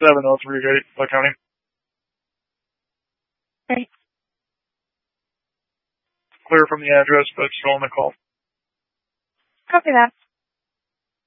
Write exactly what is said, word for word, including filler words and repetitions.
seven oh three eight, Buck County. Okay. Clear from the address, but still on the call. Copy that.